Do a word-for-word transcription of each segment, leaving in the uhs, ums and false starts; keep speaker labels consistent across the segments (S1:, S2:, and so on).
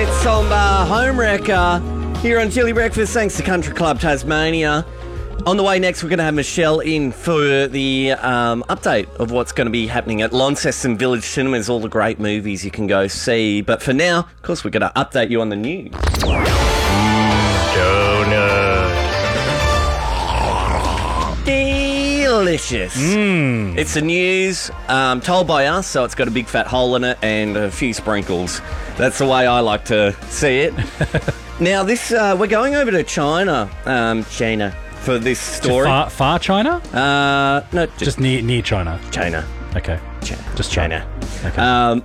S1: It's Somba Homewrecker here on Chili Breakfast, thanks to Country Club Tasmania. On the way next, we're going to have Michelle in for the um, update of what's going to be happening at Launceston Village Cinemas, all the great movies you can go see. But for now, of course, we're going to update you on the news. Delicious.
S2: Mm.
S1: It's the news, um, told by us, so it's got a big fat hole in it and a few sprinkles. That's the way I like to see it. Now, this uh, we're going over to China, um, China, for this story.
S2: Far, far China?
S1: Uh, no, just,
S2: Just near near China.
S1: China.
S2: Okay.
S1: China.
S2: Just
S1: China.
S2: Okay.
S1: Um,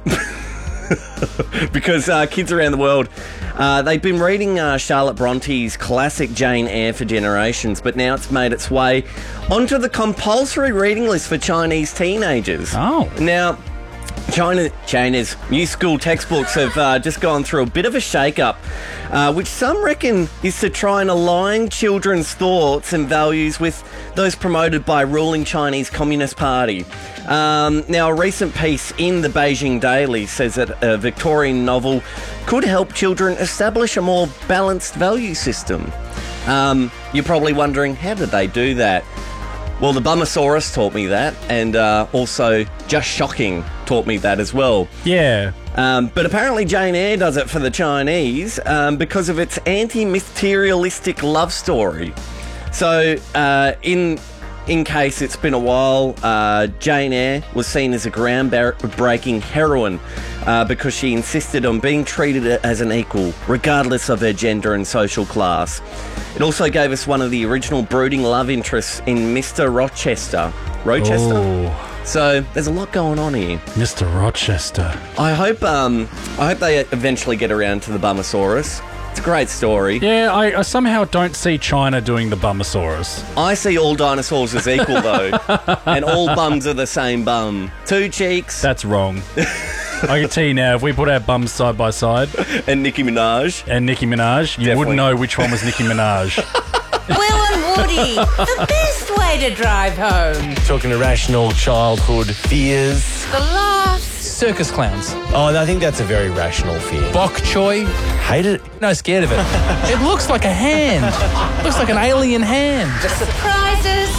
S1: because uh, kids around the world, uh, they've been reading uh, Charlotte Bronte's classic Jane Eyre for generations, but now it's made its way onto the compulsory reading list for Chinese teenagers.
S2: Oh.
S1: Now, China, China's new school textbooks have uh, just gone through a bit of a shake-up, uh, which some reckon is to try and align children's thoughts and values with those promoted by ruling Chinese Communist Party. Um, now, a recent piece in the Beijing Daily says that a Victorian novel could help children establish a more balanced value system. Um, you're probably wondering, how did they do that? Well, the Bummosaurus taught me that, and uh, also Just Shocking taught me that as well.
S2: Yeah.
S1: Um, but apparently Jane Eyre does it for the Chinese um, because of its anti-materialistic love story. So, uh, in in case it's been a while, uh, Jane Eyre was seen as a groundbreaking heroine uh, because she insisted on being treated as an equal, regardless of her gender and social class. It also gave us one of the original brooding love interests in Mister Rochester. Rochester?
S2: Oh.
S1: So there's a lot going on here.
S2: Mister Rochester.
S1: I hope um, I hope they eventually get around to the Bummosaurus. It's a great story.
S2: Yeah, I, I somehow don't see China doing the Bummosaurus.
S1: I see all dinosaurs as equal, though. And all bums are the same bum. Two cheeks.
S2: That's wrong. I can tell you now, if we put our bums side by side
S1: And Nicki Minaj.
S2: and Nicki Minaj, you
S1: Definitely.
S2: wouldn't know which one was Nicki Minaj.
S3: Will and Woody, the best way to drive home.
S4: Talking irrational childhood fears.
S3: The laughs.
S5: Circus clowns.
S4: Oh, I think that's a very rational fear.
S5: Bok choy.
S4: Hate it.
S5: No, scared of it. It looks like a hand. Looks like an alien hand.
S3: The surprises.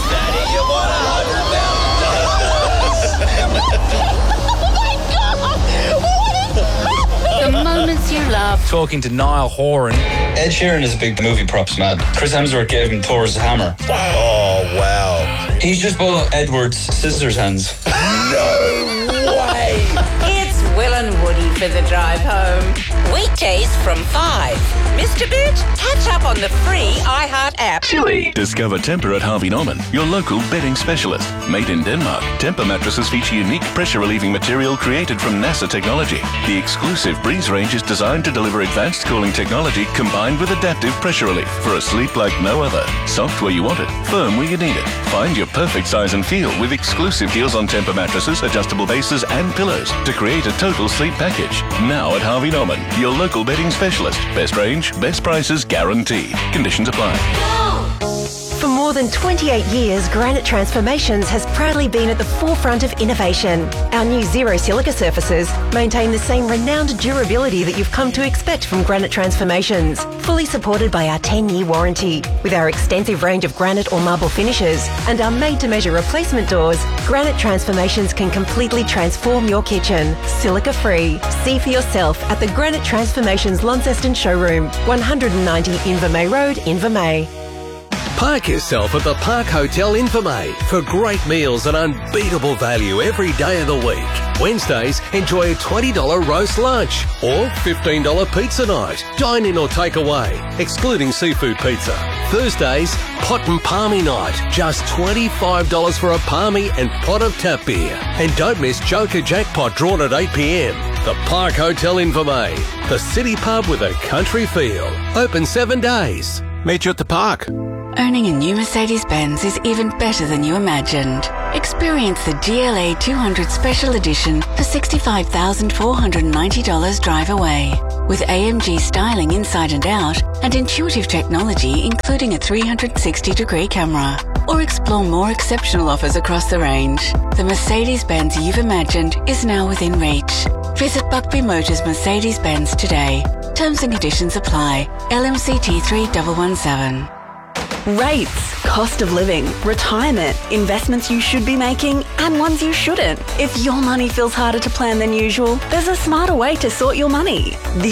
S3: The moments you love.
S5: Talking to Niall Horan.
S6: Ed Sheeran is a big movie props man. Chris Hemsworth gave him Thor's hammer.
S4: Oh, wow.
S6: He's just bought Edward's scissors hands.
S4: No way.
S3: It's Will and Woody for the drive home. Weekdays from five. Mister Bit, catch up on the free iHeart app.
S7: Chili. Discover Temper at Harvey Norman, your local bedding specialist. Made in Denmark, Temper mattresses feature unique pressure-relieving material created from NASA technology. The exclusive Breeze range is designed to deliver advanced cooling technology combined with adaptive pressure relief for a sleep like no other. Soft where you want it, firm where you need it. Find your perfect size and feel with exclusive deals on Temper mattresses, adjustable bases and pillows to create a total sleep package. Now at Harvey Norman, your local bedding specialist. Best range, best prices guaranteed. Conditions apply.
S8: For more than twenty-eight years, Granite Transformations has proudly been at the forefront of innovation. Our new Zero Silica surfaces maintain the same renowned durability that you've come to expect from Granite Transformations, fully supported by our ten-year warranty. With our extensive range of granite or marble finishes and our made-to-measure replacement doors, Granite Transformations can completely transform your kitchen, silica-free. See for yourself at the Granite Transformations Launceston showroom, one ninety Invermay Road, Invermay.
S9: Park yourself at the Park Hotel Invermay for great meals and unbeatable value every day of the week. Wednesdays, enjoy a twenty dollars roast lunch or fifteen dollars pizza night. Dine in or take away, excluding seafood pizza. Thursdays, pot and palmy night. Just twenty-five dollars for a palmy and pot of tap beer. And don't miss Joker Jackpot drawn at eight p.m. The Park Hotel Invermay, the city pub with a country feel. Open seven days.
S7: Meet you at the park.
S10: Owning a new Mercedes-Benz is even better than you imagined. Experience the G L A two hundred Special Edition for sixty-five thousand four hundred ninety dollars drive away. With A M G styling inside and out and intuitive technology including a three hundred sixty degree camera. Or explore more exceptional offers across the range. The Mercedes-Benz you've imagined is now within reach. Visit Buckby Motors Mercedes-Benz today. Terms and conditions apply. L M C T three one one seven.
S11: Rates, cost of living, retirement, investments you should be making and ones you shouldn't. If your money feels harder to plan than usual, there's a smarter way to sort your money. The